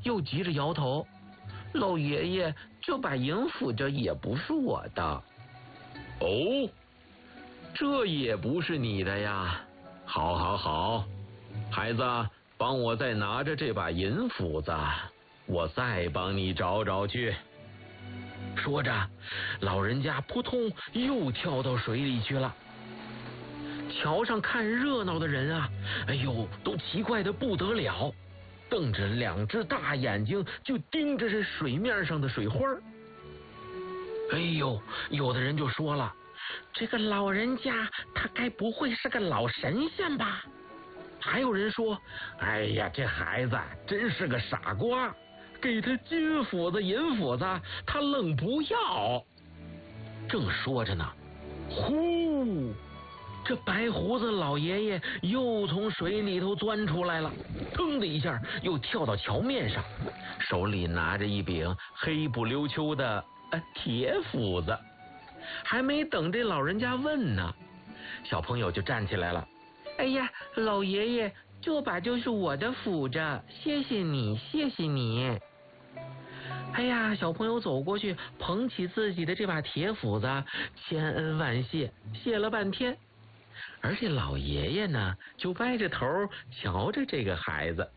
又急着摇头：“老爷爷，这把银斧子也不是我的。” 哦，这也不是你的呀？好，好，好，孩子，帮我再拿着这把银斧子，我再帮你找找去。 说着，老人家扑通又跳到水里去了。桥上看热闹的人啊，哎呦，都奇怪的不得了，瞪着2只大眼睛就盯着这水面上的水花。哎呦，有的人就说了，这个老人家他该不会是个老神仙吧？还有人说，哎呀，这孩子真是个傻瓜，给他金斧子银斧子他愣不要。正说着呢，呼，这白胡子老爷爷又从水里头钻出来了，腾的一下又跳到桥面上，手里拿着一柄黑不溜秋的铁斧子。还没等这老人家问呢，小朋友就站起来了：“哎呀，老爷爷，这把就是我的斧子，谢谢你，谢谢你。”哎呀，小朋友走过去捧起自己的这把铁斧子，千恩万谢，谢了半天。而这老爷爷呢，就歪着头瞧着这个孩子。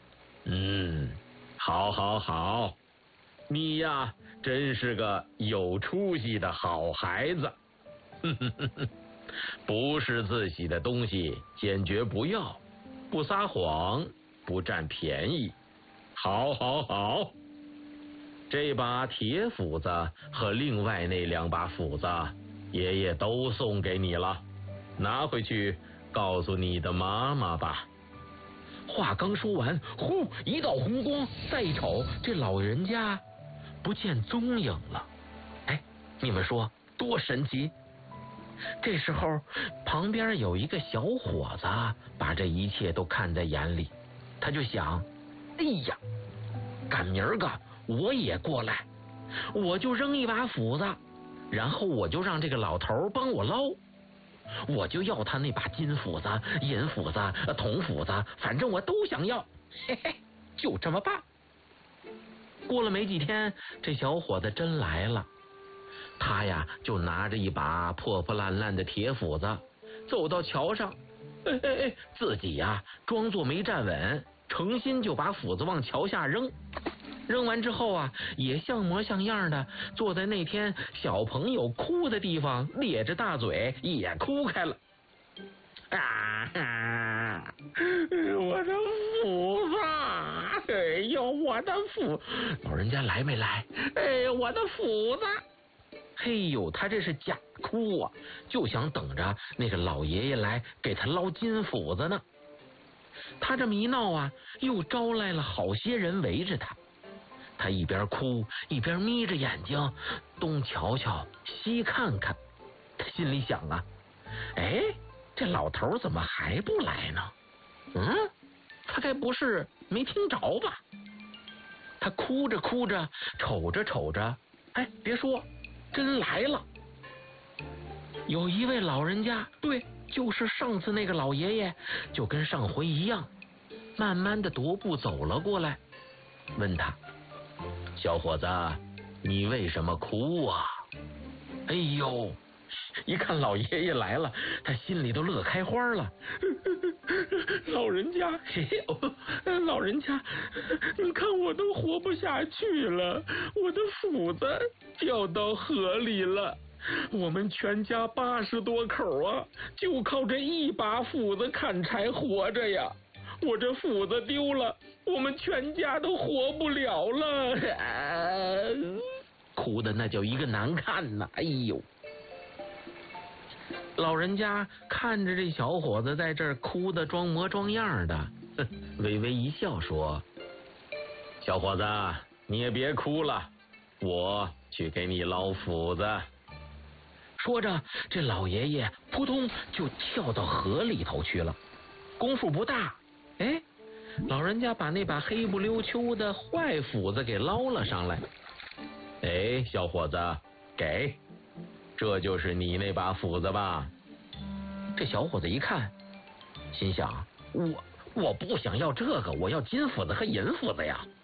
好，好，好，你呀，真是个有出息的好孩子。不是自己的东西，坚决不要，不撒谎，不占便宜。好，好，好。这把铁斧子和另外那2把斧子，爷爷都送给你了，拿回去告诉你的妈妈吧。 话刚说完，呼，一道红光，再一瞅，这老人家不见踪影了。哎，你们说多神奇？这时候旁边有一个小伙子把这一切都看在眼里，他就想，哎呀，赶明儿个我也过来，我就扔一把斧子，然后我就让这个老头帮我捞，我就要他那把金斧子、银斧子、铜斧子，反正我都想要，嘿嘿，就这么办。过了没几天，这小伙子真来了，他呀就拿着一把破破烂烂的铁斧子，走到桥上，自己呀装作没站稳，诚心就把斧子往桥下扔。扔完之后啊，也像模像样的坐在那天小朋友哭的地方，咧着大嘴也哭开了。我的斧子，哎呦，我的斧，老人家来没来？哎，我的斧子。嘿呦，他这是假哭啊，就想等着那个老爷爷来给他捞金斧子呢。他这么一闹啊，又招来了好些人围着他。他一边哭一边眯着眼睛，东瞧瞧西看看。他心里想啊，哎，这老头怎么还不来呢？他该不是没听着吧？他哭着哭着，瞅着瞅着，哎，别说，真来了。有一位老人家，对，就是上次那个老爷爷，就跟上回一样，慢慢的踱步走了过来，问他：小伙子，你为什么哭啊？哎呦，一看老爷爷来了，他心里都乐开花了。老人家，老人家，你看我都活不下去了，我的斧子掉到河里了，我们全家80多口啊，就靠这一把斧子砍柴活着呀。我这斧子丢了，我们全家都活不了了。哭的那叫一个难看呐！哎呦，老人家看着这小伙子在这儿哭的装模装样的，微微一笑说：小伙子，你也别哭了，我去给你捞斧子。说着，这老爷爷扑通就跳到河里头去了。功夫不大，哎，老人家把那把黑不溜秋的坏斧子给捞了上来。哎，小伙子，给，这就是你那把斧子吧？这小伙子一看，心想：我不想要这个，我要金斧子和银斧子呀。